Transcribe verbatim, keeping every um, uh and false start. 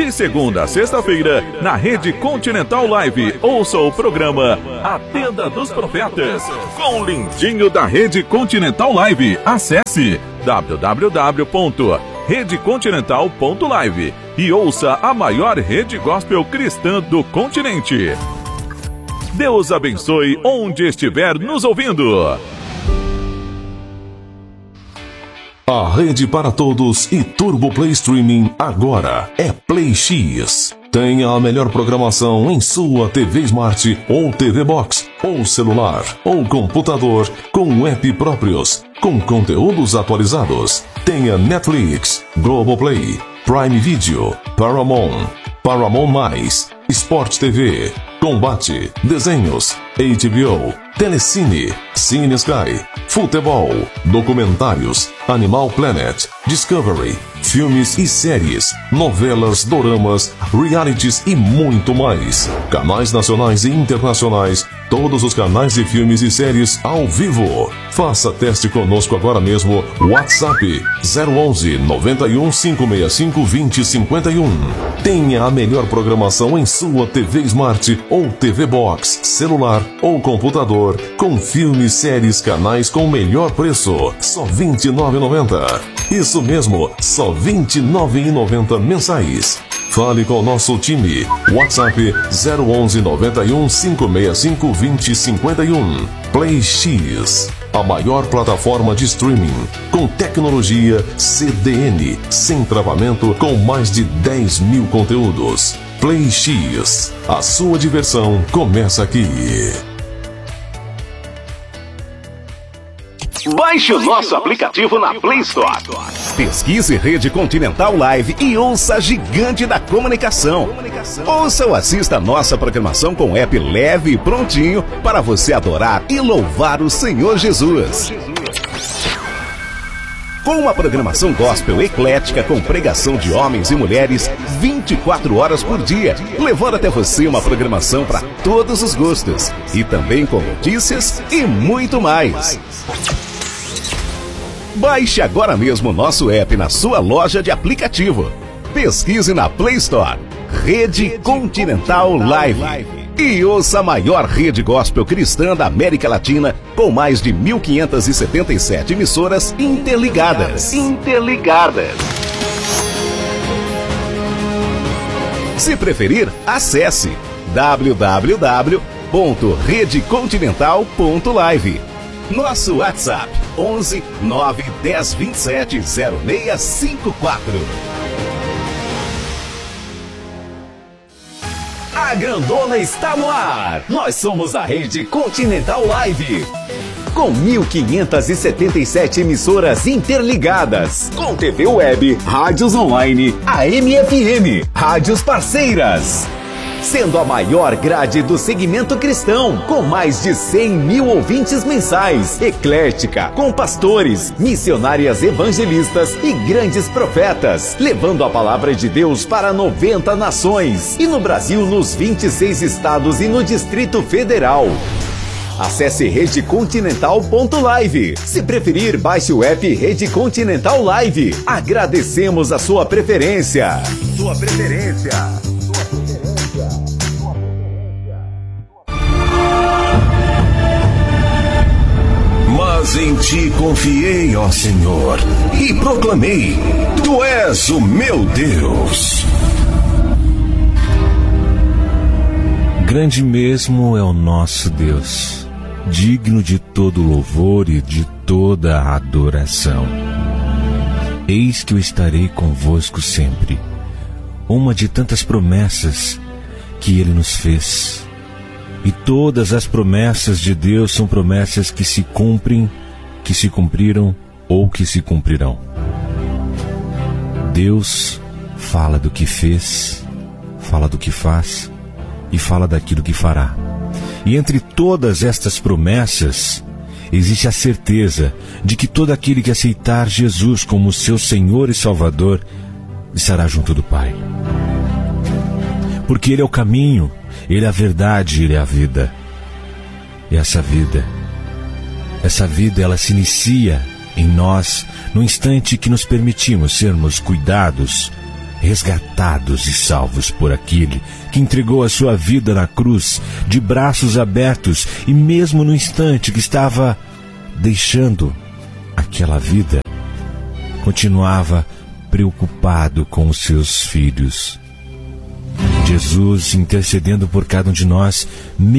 De segunda a sexta-feira, na Rede Continental Live, ouça o programa A Tenda dos Profetas, com o lindinho da Rede Continental Live. Acesse w w w ponto rede continental ponto live e ouça a maior rede gospel cristã do continente. Deus abençoe onde estiver nos ouvindo. A rede para todos e Turbo Play Streaming agora é Play X. Tenha a melhor programação em sua T V Smart ou T V Box, ou celular, ou computador, com app próprios, com conteúdos atualizados. Tenha Netflix, Globoplay, Prime Video, Paramount, Paramount Mais, Sport T V, Combate, Desenhos, H B O, Telecine, Cine Sky, Futebol, Documentários, Animal Planet, Discovery, filmes e séries, novelas, doramas, realities e muito mais. Canais nacionais e internacionais, todos os canais de filmes e séries ao vivo. Faça teste conosco agora mesmo. WhatsApp zero onze, noventa e um, cinco seis cinco, vinte, cinquenta e um. Tenha a melhor programação em sua T V Smart ou T V Box, celular ou computador, com filmes, séries, canais com o melhor preço, só vinte e nove reais e noventa centavos. Isso mesmo, só vinte e nove reais e noventa centavos mensais. Fale com o nosso time. WhatsApp zero onze, noventa e um, cinco seis cinco, vinte, cinquenta e um. Play X, a maior plataforma de streaming, com tecnologia C D N, sem travamento, com mais de dez mil conteúdos. Play X, a sua diversão começa aqui. Baixe o nosso aplicativo na Play Store. Pesquise Rede Continental Live e ouça a gigante da comunicação. Ouça ou assista a nossa programação com app leve e prontinho para você adorar e louvar o Senhor Jesus. Com uma programação gospel eclética com pregação de homens e mulheres vinte e quatro horas por dia, levando até você uma programação para todos os gostos e também com notícias e muito mais. Baixe agora mesmo o nosso app na sua loja de aplicativo. Pesquise na Play Store Rede Continental Live e ouça a maior rede gospel cristã da América Latina, com mais de mil quinhentas e setenta e sete emissoras interligadas. Interligadas. Se preferir, acesse w w w ponto rede continental ponto live. Nosso WhatsApp onze, nove, dez, vinte e sete, zero seis cinco quatro. A grandona está no ar. Nós somos a Rede Continental Live, com mil quinhentas e setenta e sete emissoras interligadas, com T V web, rádios online, A M F M, rádios parceiras, sendo a maior grade do segmento cristão, com mais de cem mil ouvintes mensais, eclética, com pastores, missionárias evangelistas e grandes profetas, levando a palavra de Deus para noventa nações, e no Brasil nos vinte e seis estados e no Distrito Federal. Acesse rede continental ponto live. Se preferir, baixe o app Rede Continental Live. Agradecemos a sua preferência. Sua preferência. Mas em ti confiei, ó Senhor, e proclamei: Tu és o meu Deus. Grande mesmo é o nosso Deus, digno de todo louvor e de toda adoração. Eis que eu estarei convosco sempre, uma de tantas promessas que Ele nos fez. E todas as promessas de Deus são promessas que se cumprem, que se cumpriram ou que se cumprirão. Deus fala do que fez, fala do que faz e fala daquilo que fará. E entre todas estas promessas, existe a certeza de que todo aquele que aceitar Jesus como seu Senhor e Salvador estará junto do Pai. Porque Ele é o caminho, Ele é a verdade, Ele é a vida. E essa vida, essa vida ela se inicia em nós no instante que nos permitimos sermos cuidados resgatados e salvos por aquele que entregou a sua vida na cruz, de braços abertos, e mesmo no instante que estava deixando aquela vida, continuava preocupado com os seus filhos. Jesus intercedendo por cada um de nós,